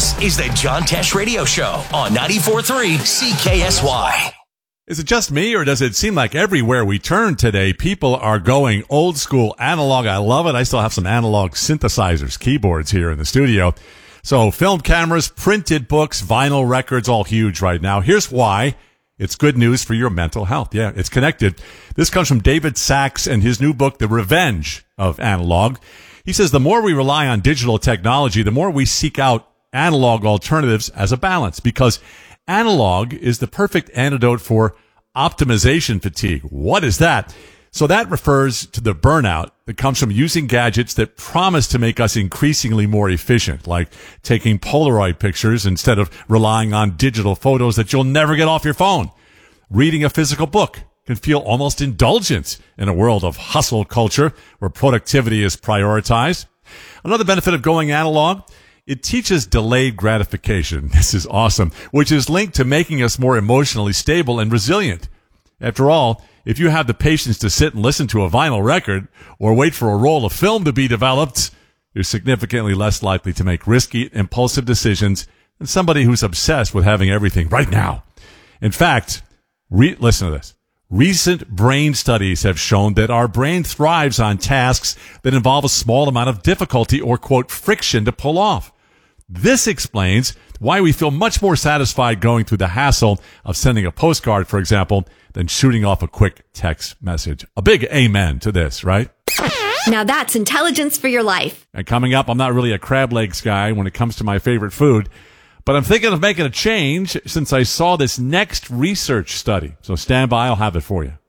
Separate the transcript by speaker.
Speaker 1: This is the John Tesh Radio Show on 94.3 CKSY.
Speaker 2: Is it just me, or does it seem like everywhere we turn today, people are going old school analog? I love it. I still have some analog synthesizers, keyboards here in the studio. So film cameras, printed books, vinyl records, all huge right now. Here's why. It's good news for your mental health. Yeah, it's connected. This comes from David Sachs and his new book, The Revenge of Analog. He says the more we rely on digital technology, the more we seek out analog alternatives as a balance, because analog is the perfect antidote for optimization fatigue. What is that? So that refers to the burnout that comes from using gadgets that promise to make us increasingly more efficient, like taking Polaroid pictures instead of relying on digital photos that you'll never get off your phone. Reading a physical book can feel almost indulgent in a world of hustle culture where productivity is prioritized. Another benefit of going analog, it teaches delayed gratification. This is awesome, which is linked to making us more emotionally stable and resilient. After all, if you have the patience to sit and listen to a vinyl record or wait for a roll of film to be developed, you're significantly less likely to make risky, impulsive decisions than somebody who's obsessed with having everything right now. In fact, listen to this. Recent brain studies have shown that our brain thrives on tasks that involve a small amount of difficulty or, quote, friction to pull off. This explains why we feel much more satisfied going through the hassle of sending a postcard, for example, than shooting off a quick text message. A big amen to this, right?
Speaker 3: Now that's intelligence for your life.
Speaker 2: And coming up, I'm not really a crab legs guy when it comes to my favorite food, but I'm thinking of making a change since I saw this next research study. So stand by, I'll have it for you.